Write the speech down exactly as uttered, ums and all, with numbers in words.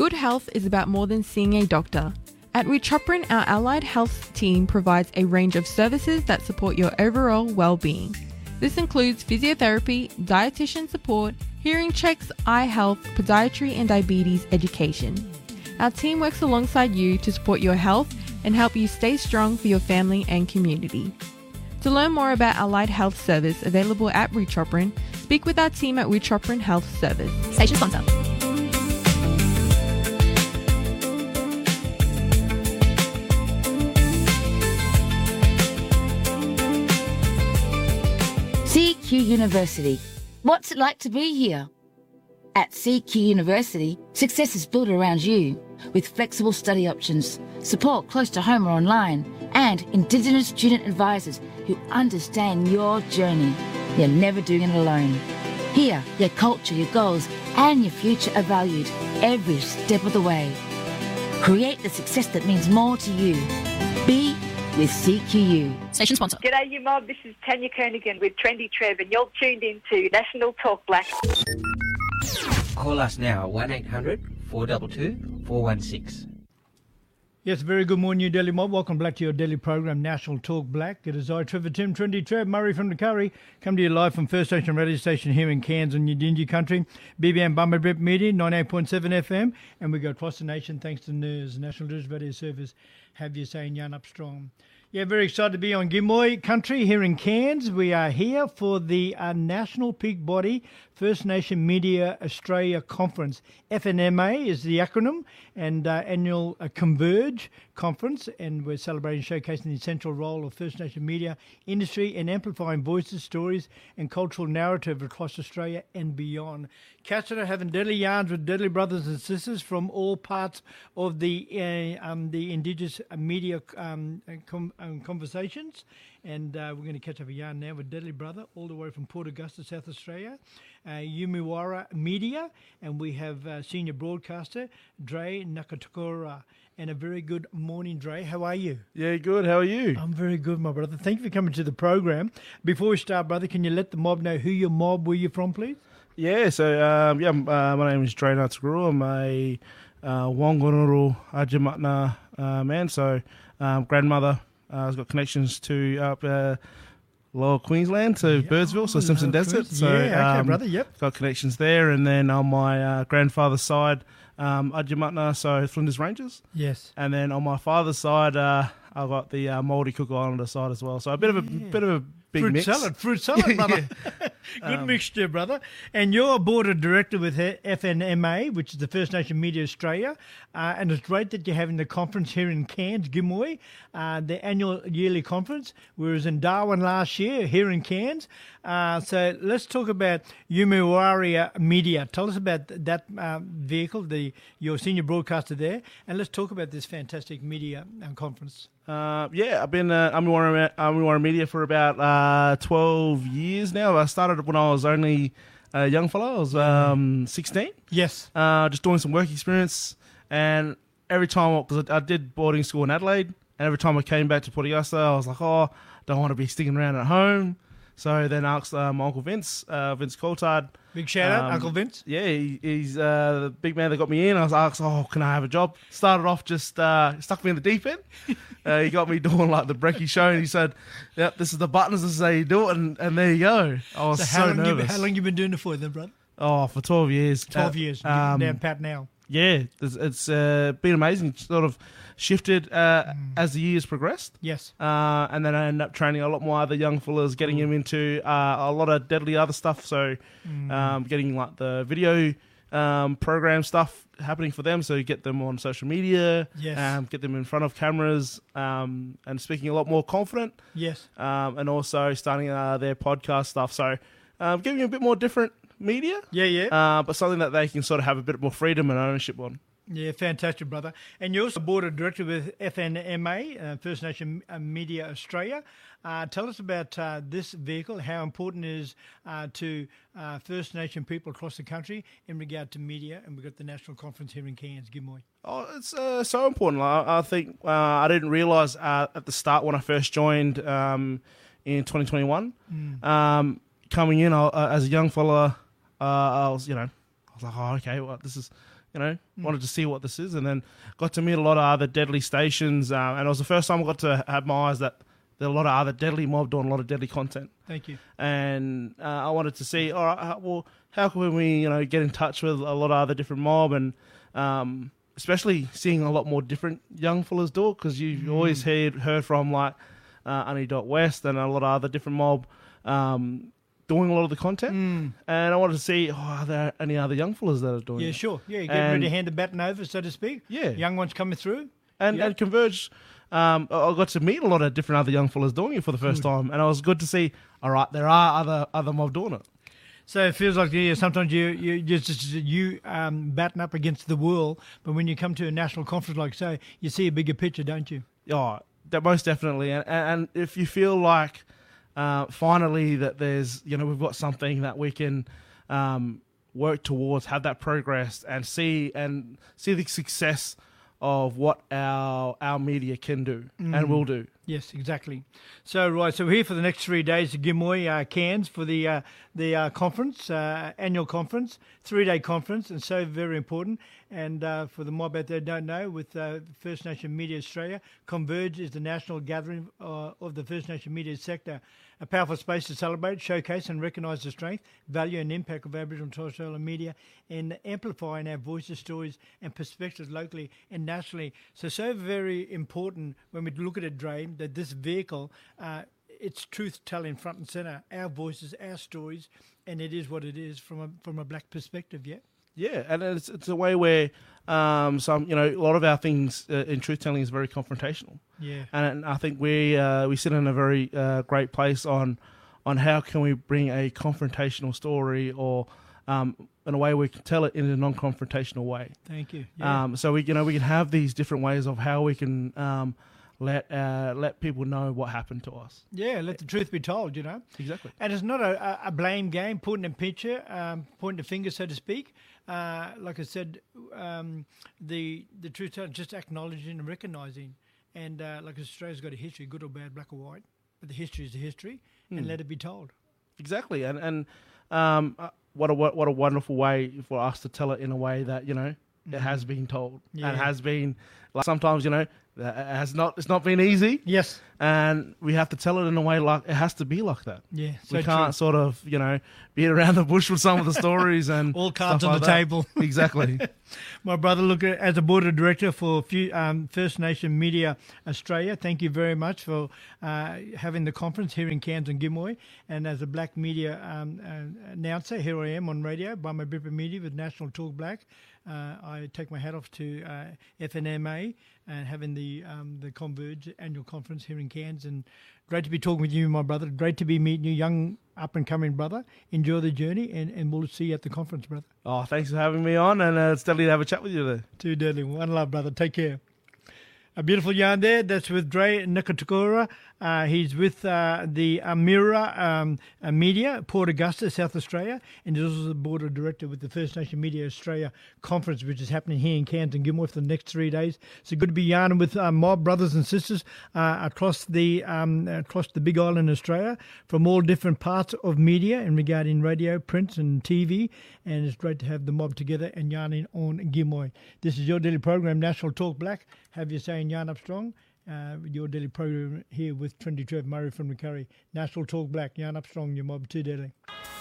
Good health is about more than seeing a doctor. At Wichoprin, our allied health team provides a range of services that support your overall well-being. This includes physiotherapy, dietitian support, hearing checks, eye health, podiatry and diabetes education. Our team works alongside you to support your health and help you stay strong for your family and community. To learn more about Allied Health Service available at Wichoprin, speak with our team at Wichoprin Health Service. Station sponsor. C Q University. What's it like to be here? At C Q University, success is built around you, with flexible study options, support close to home or online, and Indigenous student advisors who understand your journey. You're never doing it alone. Here, your culture, your goals, and your future are valued every step of the way. Create the success that means more to you. Be with C Q U. Station sponsor. G'day, you mob. This is Tanya Kernigan with Trendy Trev, and you're tuned in to National Talk Black. Call us now, one eight hundred four two two four one six. Yes, very good morning, New Delhi mob. Welcome back to your daily program, National Talk Black. It is I, Trevor Tim, Trendy Trev, Murray from the Curry, come to you live from First Station Radio Station here in Cairns on Yidinji Country, B B M Bumberbip Media, ninety-eight point seven F M, and we go across the nation thanks to N E R S, National News Radio Service. Have you saying Yarn Up Strong. Yeah, very excited to be on Gimoy country here in Cairns. We are here for the uh, National Peak Body First Nation Media Australia Conference. F N M A is the acronym, and uh, annual uh, Converge Conference, and we're celebrating showcasing the essential role of First Nation media industry and amplifying voices, stories and cultural narrative across Australia and beyond. Catching having deadly yarns with deadly brothers and sisters from all parts of the uh, um, the Indigenous media um, com- um, conversations. And uh, we're going to catch up a yarn now with Deadly Brother, all the way from Port Augusta, South Australia, uh, Yumiwara Media, and we have uh, senior broadcaster Dre Nakatukura. And a very good morning, Dre. How are you? Yeah, good. How are you? I'm very good, my brother. Thank you for coming to the program. Before we start, brother, can you let the mob know who your mob, where you're from, please? Yeah, so um, yeah, uh, my name is Dre Nakatukura. I'm a uh, Wangururu Ajamatna uh, man, so um, grandmother. Uh, I've got connections to up uh, Lower Queensland, to yeah, Birdsville, so Simpson Desert. So, yeah, okay, um, brother, yep. Got connections there. And then on my uh, grandfather's side, um, Adjamatna, so Flinders Rangers. Yes. And then on my father's side, uh, I've got the uh, Māori Cook Islander side as well. So a bit of a yeah. bit of a big fruit mix. salad, fruit salad, brother. Good um, mixture, brother. And you're a board of director with F N M A, which is the First Nation Media Australia. Uh, and it's great that you're having the conference here in Cairns, Gimoy, uh, the annual yearly conference. We was in Darwin last year, here in Cairns. Uh, so let's talk about Yumiwara Media. Tell us about that uh, vehicle, the your senior broadcaster there, and let's talk about this fantastic media uh, conference. Uh, yeah, I've been uh, Yumiwara Yumiwara Media for about uh, twelve years now. I started when I was only a young fellow. I was um, sixteen. Yes. Uh, just doing some work experience, and every time, because I, I did boarding school in Adelaide, and every time I came back to Port Augusta, I was like, oh, don't want to be sticking around at home. So then I asked uh, my Uncle Vince, uh, Vince Coulthard. Big shout out, um, Uncle Vince. Yeah, he, he's uh, the big man that got me in. I was asked, oh, can I have a job? Started off just, uh, stuck me in the deep end. uh, he got me doing like the brekkie show, and he said, yep, this is the buttons, this is how you do it, and, and there you go. I was so, so, how long nervous. You, how long you been doing it for then, brother? Oh, for twelve years. twelve uh, years. Um, Down pat now. Yeah, it's, it's uh, been amazing. Sort of shifted uh, mm. as the years progressed. Yes. Uh, and then I ended up training a lot more other young fellas, getting mm. them into uh, a lot of deadly other stuff. So mm. um, getting like the video um, program stuff happening for them. So you get them on social media, yes. um, get them in front of cameras um, and speaking a lot more confident. Yes. Um, and also starting uh, their podcast stuff. So um, giving a bit more different media. Yeah, yeah. Uh, but something that they can sort of have a bit more freedom and ownership on. Yeah, fantastic, brother. And you're also board of director with F N M A, uh, First Nation Media Australia. Uh, tell us about uh, this vehicle, how important it is uh, to uh, First Nation people across the country in regard to media. And we've got the national conference here in Cairns. Gimoy. Oh, it's uh, so important. I, I think uh, I didn't realise uh, at the start when I first joined um, in twenty twenty-one, mm. um, coming in uh, as a young fella, uh, I was, you know, was like, oh, okay, well, this is, you know, mm. wanted to see what this is, and then got to meet a lot of other deadly stations, um, and it was the first time I got to have my eyes that there are a lot of other deadly mob doing a lot of deadly content. Thank you. And uh, I wanted to see, all right, well, how can we, you know, get in touch with a lot of other different mob, and um, especially seeing a lot more different young fellas do it, because you've mm. always heard heard from like uh, Annie Dot West and a lot of other different mob um, doing a lot of the content. Mm. And I wanted to see, oh, are there any other young fellas that are doing yeah, it? Yeah, sure. Yeah, getting and, ready to hand the baton over, so to speak. Yeah. Young ones coming through. And, yep. and Converge, um, I got to meet a lot of different other young fellas doing it for the first good. time. And it was good to see, all right, there are other other mob doing it. So it feels like yeah, sometimes you you just you um, batten up against the wall, but when you come to a national conference like so, you see a bigger picture, don't you? Yeah, that most definitely. And, and if you feel like uh, finally that there's, you know, we've got something that we can um, work towards, have that progress, and see and see the success of what our our media can do mm. and will do. Yes, exactly. So right, so we're here for the next three days at Gimoy, uh, Cairns for the uh, the uh, conference, uh, annual conference, three day conference, and so very important. And uh, for the mob out there who don't know, with uh, First Nation Media Australia, Converge is the national gathering uh, of the First Nation media sector. A powerful space to celebrate, showcase and recognise the strength, value and impact of Aboriginal and Torres Strait Islander media, and amplifying our voices, stories and perspectives locally and nationally. So, so very important when we look at it, Dre, that this vehicle, uh, it's truth-telling front and centre, our voices, our stories, and it is what it is from a from a black perspective, yeah? Yeah, and it's it's a way where um, some you know a lot of our things uh, in truth telling is very confrontational. Yeah, and I think we uh, we sit in a very uh, great place on on how can we bring a confrontational story, or um, in a way we can tell it in a non-confrontational way. Thank you. Yeah. Um, so we you know we can have these different ways of how we can um, let uh, let people know what happened to us. Yeah, let the truth be told. You know exactly. And it's not a, a blame game, pointing a picture, um, pointing a finger, so to speak. Uh, like I said, um, the the truth is just acknowledging and recognising. And uh, like Australia's got a history, good or bad, black or white, but the history is the history, mm. and let it be told. Exactly, and and um, what a what a wonderful way for us to tell it in a way that you know mm. it has been told yeah. and has been like sometimes you know it has not it's not been easy. Yes, and we have to tell it in a way like it has to be like that. Yeah, so we true. can't sort of you know beat around the bush with some of the stories and all cards on like the that. table. Exactly. My brother, look, as a board director for um, First Nation Media Australia, thank you very much for uh, having the conference here in Cairns and Gimoy. And as a black media um, uh, announcer, here I am on radio by my Bipper Media with National Talk Black. Uh, I take my hat off to uh, F N M A and having the um, the Converge annual conference here in Cairns. And great to be talking with you, my brother. Great to be meeting you, young up-and-coming brother. Enjoy the journey, and, and we'll see you at the conference, brother. Oh, thanks for having me on, and uh, it's deadly to have a chat with you there. Too deadly. One love, brother. Take care. A beautiful yarn there. That's with Dre Nikatakura. Uh, he's with uh, the Amira um, uh, Media, Port Augusta, South Australia, and he's also the board of director with the First Nation Media Australia conference, which is happening here in Cairns and Gilmore for the next three days. So good to be yarning with uh, mob brothers and sisters uh, across the um, across the Big Island, Australia, from all different parts of media and regarding radio, print, and T V. And it's great to have the mob together and yarning on Gilmore. This is your daily program, National Talk Black. Have you saying yarn up strong? Uh, your daily program here with Trendy Trev Murray from Macquarie. National Talk Black, yarn up strong, your mob too deadly.